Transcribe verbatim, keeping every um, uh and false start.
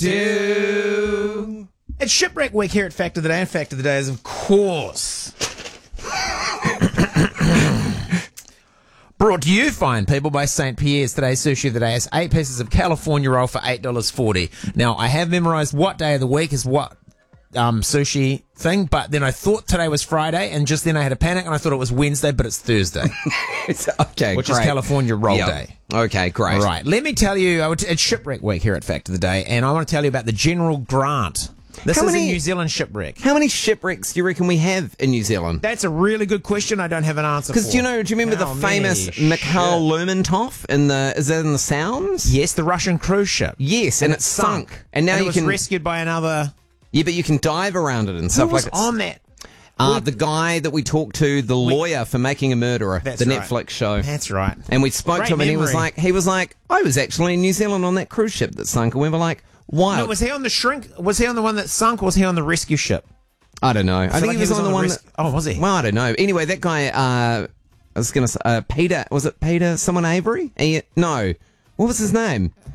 do. It's Shipwreck Week here at Fact of the Day, and Fact of the Day is, of course, brought to you, fine people, by Saint Pierre's. Today's sushi of the day is eight pieces of California roll for eight dollars forty. Now, I have memorized what day of the week is what um, sushi thing, but then I thought today was Friday, and just then I had a panic, and I thought it was Wednesday, but it's Thursday. It's, okay, Which great. is California Roll Yep. Day. Okay, great. All right, let me tell you, it's Shipwreck Week here at Fact of the Day, and I want to tell you about the General Grant. This How is many- a New Zealand shipwreck. How many shipwrecks do you reckon we have in New Zealand? That's a really good question. I don't have an answer for. Because do you know? Do you remember How the famous many Mikhail ship- Lermontov in the? Is that in the Sounds? Yes, the Russian cruise ship. Yes, and, it's sunk. And now And it you was can rescued by another. yeah, but you can dive around it and Who stuff was like on that? Uh, the guy that we talked to, the lawyer for Making a Murderer, That's the right. Netflix show. That's right. And we spoke Great to him, and he was memory. like, he was like, I was actually in New Zealand on that cruise ship that sunk, and we were like, why? No, was he on the shrink? Was he on the one that sunk, or was he on the rescue ship? I don't know. I feel think like he was, on the one. res- that, Oh, was he? Well, I don't know. Anyway, that guy. Uh, I was gonna say uh, Peter. Was it Peter? Someone Avery? He, no. What was his name?